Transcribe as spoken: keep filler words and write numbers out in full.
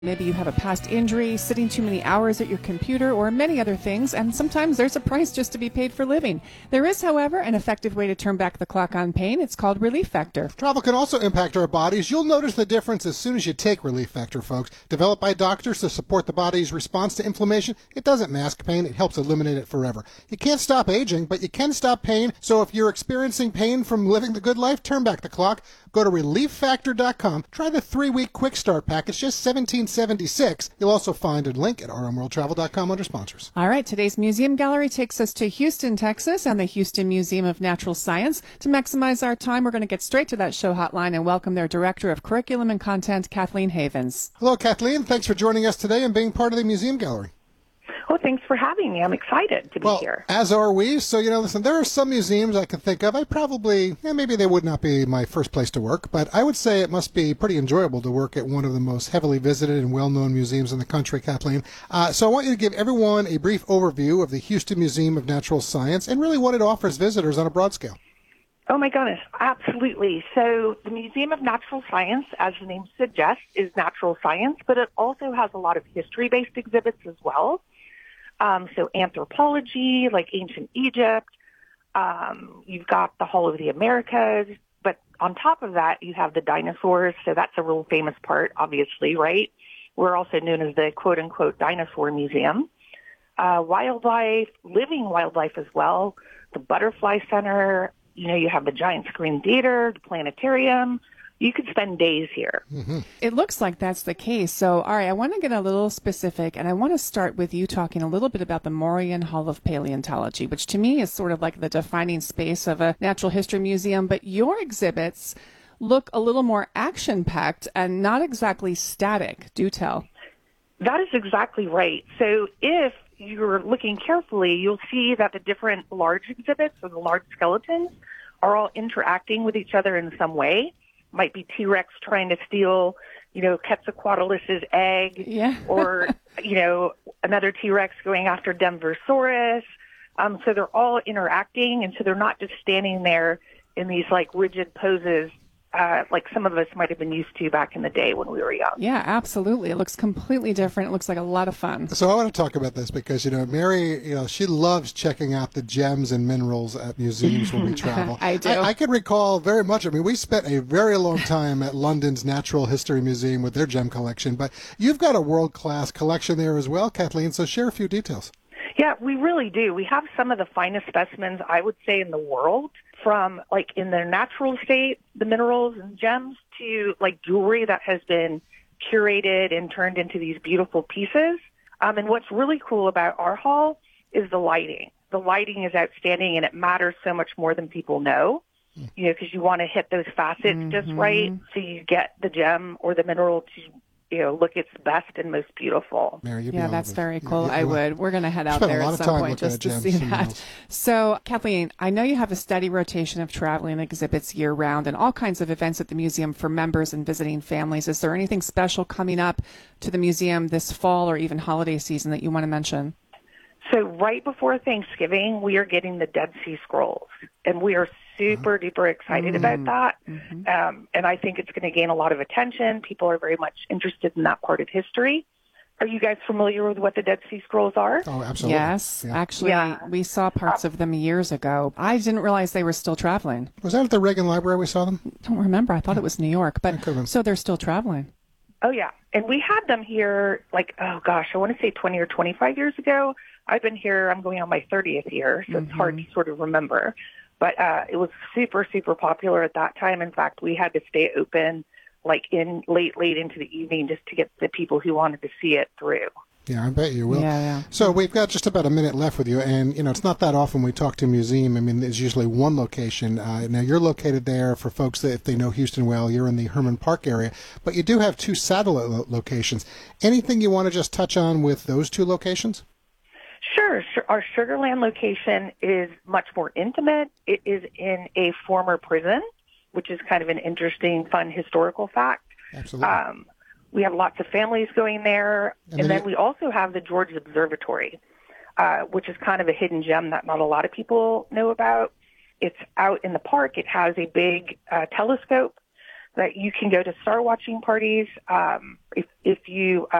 Maybe you have a past injury, sitting too many hours at your computer, or many other things, and sometimes there's a price just to be paid for living. There is, however, an effective way to turn back the clock on pain. It's called Relief Factor. Travel can also impact our bodies. You'll notice the difference as soon as you take Relief Factor, folks. Developed by doctors to support the body's response to inflammation, it doesn't mask pain. It helps eliminate it forever. You can't stop aging, but you can stop pain. So if you're experiencing pain from living the good life, turn back the clock. Go to relief factor dot com. Try the three-week quick start pack. It's just seventeen seventy-six. You'll also find a link at r m world travel dot com under sponsors. All right, today's museum gallery takes us to Houston, Texas, and the Houston Museum of Natural Science. To maximize our time, we're going to get straight to that show hotline and welcome their Director of Curriculum and Content, Kathleen Havens. Hello, Kathleen. Thanks for joining us today and being part of the museum gallery. Well, thanks for having me. I'm excited to be well, here. As are we. So, you know, listen, there are some museums I can think of. I probably, yeah, maybe they would not be my first place to work, but I would say it must be pretty enjoyable to work at one of the most heavily visited and well-known museums in the country, Kathleen. Uh, so I want you to give everyone a brief overview of the Houston Museum of Natural Science and really what it offers visitors on a broad scale. Oh, my goodness. Absolutely. So the Museum of Natural Science, as the name suggests, is natural science, but it also has a lot of history-based exhibits as well. Um, so anthropology, like ancient Egypt, um, you've got the Hall of the Americas, but on top of that, you have the dinosaurs. So that's a real famous part, obviously, right? We're also known as the quote-unquote dinosaur museum. Uh, wildlife, living wildlife as well, the Butterfly Center, you know, you have the giant screen theater, the planetarium. You could spend days here. Mm-hmm. It looks like that's the case. So, all right, I want to get a little specific, and I want to start with you talking a little bit about the Morean Hall of Paleontology, which to me is sort of like the defining space of a natural history museum. But your exhibits look a little more action-packed and not exactly static. Do tell. That is exactly right. So if you're looking carefully, you'll see that the different large exhibits or the large skeletons are all interacting with each other in some way. Might be T-Rex trying to steal, you know, Quetzalcoatlus's egg, yeah. or, you know, another T-Rex going after Denversaurus. Um, so they're all interacting, and so they're not just standing there in these, like, rigid poses uh, like some of us might have been used to back in the day when we were young. Yeah, absolutely. It looks completely different. It looks like a lot of fun. So I want to talk about this because, you know, Mary, you know, she loves checking out the gems and minerals at museums when we travel. I do. I, I can recall very much. I mean, we spent a very long time at London's Natural History Museum with their gem collection, but you've got a world-class collection there as well, Kathleen, so share a few details. Yeah, we really do. We have some of the finest specimens, I would say, in the world, from like in their natural state, the minerals and gems, to like jewelry that has been curated and turned into these beautiful pieces. Um, and what's really cool about our hall is the lighting. The lighting is outstanding, and it matters so much more than people know, you know, because you want to hit those facets mm-hmm. just right so you get the gem or the mineral to, you know, look its best and most beautiful. Mary, yeah, that's very cool. Yeah, I would. We're going to head out there at some point just to see that. So, Kathleen, I know you have a steady rotation of traveling exhibits year-round and all kinds of events at the museum for members and visiting families. Is there anything special coming up to the museum this fall or even holiday season that you want to mention? So right before Thanksgiving, we are getting the Dead Sea Scrolls, and we are super duper excited mm-hmm. about that. Mm-hmm. Um, and I think it's going to gain a lot of attention. People are very much interested in that part of history. Are you guys familiar with what the Dead Sea Scrolls are? Oh, absolutely. Yes. Yeah. Actually, yeah. we saw parts of them years ago. I didn't realize they were still traveling. Was that at the Reagan Library we saw them? Don't remember. I thought it was New York. But so they're still traveling. Oh, yeah. And we had them here like, oh, gosh, I want to say twenty or twenty-five years ago. I've been here, I'm going on my thirtieth year, so mm-hmm. it's hard to sort of remember. But uh, it was super, super popular at that time. In fact, we had to stay open like in late, late into the evening just to get the people who wanted to see it through. Yeah, I bet you will. Yeah, yeah. So we've got just about a minute left with you, and, you know, it's not that often we talk to a museum. I mean, there's usually one location. Uh, now, you're located there for folks that, if they know Houston well, you're in the Herman Park area, but you do have two satellite lo- locations. Anything you want to just touch on with those two locations? Sure. Our Sugar Land location is much more intimate. It is in a former prison, which is kind of an interesting, fun historical fact. Absolutely. Um, we have lots of families going there. And, and then, then we also have the George Observatory, uh, which is kind of a hidden gem that not a lot of people know about. It's out in the park. It has a big uh, telescope. that you can go to star watching parties. Um, if, if you